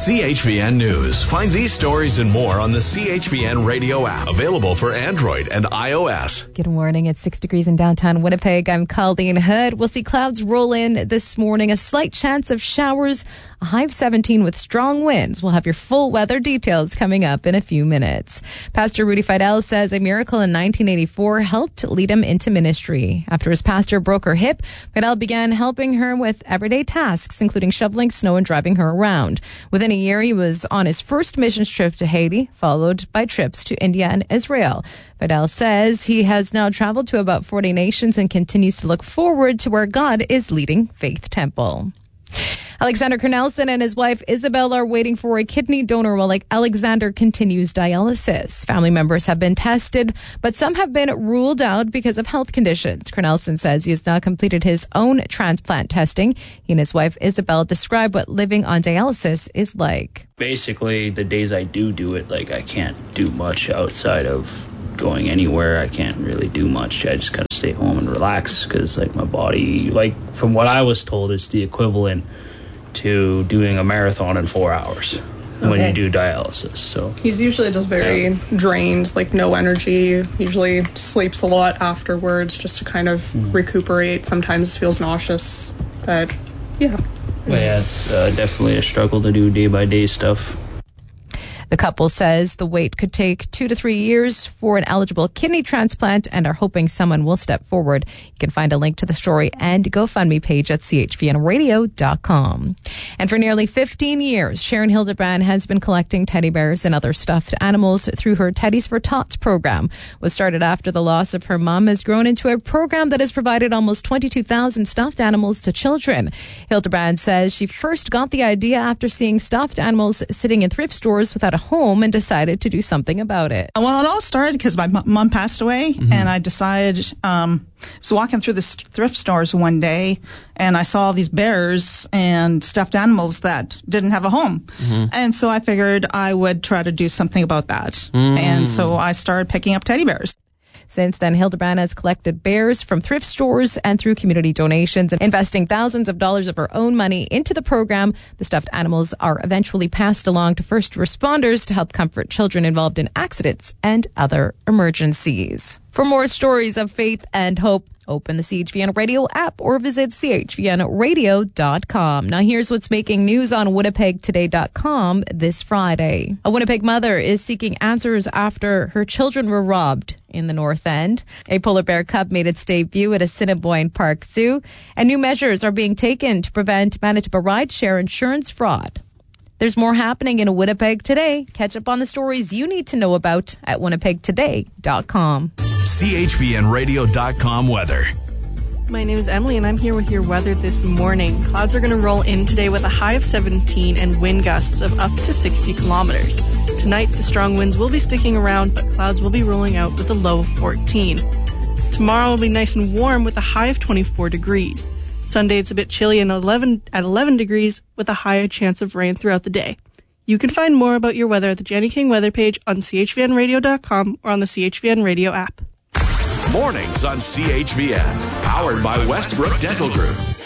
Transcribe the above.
CHVN News. Find these stories and more on the CHVN radio app, available for Android and iOS. Good morning. It's 6 degrees in downtown Winnipeg. I'm Colleen Hood. We'll see clouds roll in this morning. A slight chance of showers. A high of 17 with strong winds. We'll have your full weather details coming up in a few minutes. Pastor Rudy Fidel says a miracle in 1984 helped lead him into ministry. After his pastor broke her hip, Fidel began helping her with everyday tasks, including shoveling snow and driving her around. Within a year, he was on his first missions trip to Haiti, followed by trips to India and Israel. Fidel says he has now traveled to about 40 nations and continues to look forward to where God is leading Faith Temple. Alexander Cornelsen and his wife Isabel are waiting for a kidney donor while Alexander continues dialysis. Family members have been tested, but some have been ruled out because of health conditions. Cornelsen says he has now completed his own transplant testing. He and his wife Isabel describe what living on dialysis is like. Basically, the days I do it, I can't do much outside of going anywhere. I can't really do much. I just kind of stay home and relax because my body, from what I was told, it's the equivalent to doing a marathon in 4 hours when you do dialysis. So he's usually just very drained, no energy, usually sleeps a lot afterwards just to kind of recuperate. Sometimes feels nauseous, but it's definitely a struggle to do day-by-day stuff. The couple says the wait could take 2 to 3 years for an eligible kidney transplant and are hoping someone will step forward. You can find a link to the story and GoFundMe page at chvnradio.com. And for nearly 15 years, Sharon Hildebrand has been collecting teddy bears and other stuffed animals through her Teddies for Tots program. What started after the loss of her mom has grown into a program that has provided almost 22,000 stuffed animals to children. Hildebrand says she first got the idea after seeing stuffed animals sitting in thrift stores without a home and decided to do something about it. Well, it all started because my mom passed away, and I decided, I was walking through the thrift stores one day, and I saw these bears and stuffed animals that didn't have a home. And so I figured I would try to do something about that. And so I started picking up teddy bears. Since then, Hildebrand has collected bears from thrift stores and through community donations, and investing thousands of dollars of her own money into the program. The stuffed animals are eventually passed along to first responders to help comfort children involved in accidents and other emergencies. For more stories of faith and hope, open the CHVN Radio app or visit chvnradio.com. Now here's what's making news on winnipegtoday.com this Friday. A Winnipeg mother is seeking answers after her children were robbed in the North End. A polar bear cub made its debut at Assiniboine Park Zoo, and new measures are being taken to prevent Manitoba rideshare insurance fraud. There's more happening in Winnipeg today. Catch up on the stories you need to know about at winnipegtoday.com. CHVNradio.com weather. My name is Emily, and I'm here with your weather this morning. Clouds are going to roll in today with a high of 17 and wind gusts of up to 60 kilometers. Tonight, the strong winds will be sticking around, but clouds will be rolling out with a low of 14. Tomorrow will be nice and warm with a high of 24 degrees. Sunday, it's a bit chilly and 11 degrees with a higher chance of rain throughout the day. You can find more about your weather at the Jenny King weather page on chvnradio.com or on the CHVN Radio app. Mornings on CHVN, powered by Westbrook Dental Group.